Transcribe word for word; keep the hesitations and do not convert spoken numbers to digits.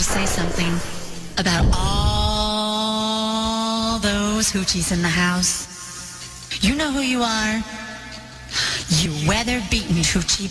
to say something about all those hoochies in the house. You know who you are. You weather-beaten hoochie